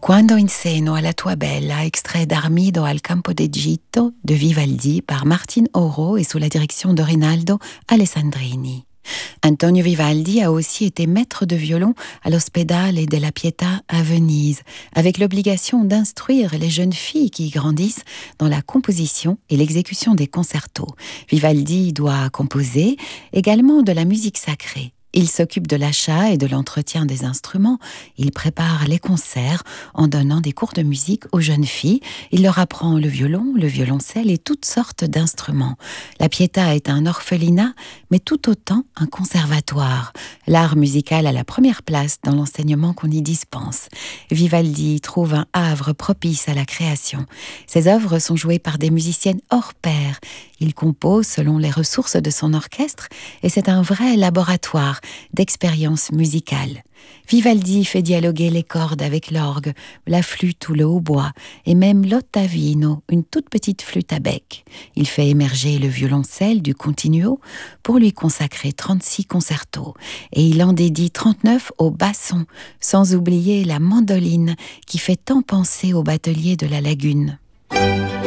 Quando in seno alla tua bella, extrait d'Armido al Campo d'Egitto de Vivaldi par Martin Oro et sous la direction de Rinaldo Alessandrini. Antonio Vivaldi a aussi été maître de violon à l'Ospedale della Pietà à Venise, avec l'obligation d'instruire les jeunes filles qui y grandissent dans la composition et l'exécution des concertos. Vivaldi doit composer également de la musique sacrée. Il s'occupe de l'achat et de l'entretien des instruments. Il prépare les concerts en donnant des cours de musique aux jeunes filles. Il leur apprend le violon, le violoncelle et toutes sortes d'instruments. La Pietà est un orphelinat, mais tout autant un conservatoire. L'art musical a la première place dans l'enseignement qu'on y dispense. Vivaldi trouve un havre propice à la création. Ses œuvres sont jouées par des musiciennes hors pair. Il compose selon les ressources de son orchestre et c'est un vrai laboratoire d'expérience musicale. Vivaldi fait dialoguer les cordes avec l'orgue, la flûte ou le hautbois, et même l'ottavino, une toute petite flûte à bec. Il fait émerger le violoncelle du continuo pour lui consacrer 36 concertos, et il en dédie 39 au basson, sans oublier la mandoline qui fait tant penser au batelier de la lagune.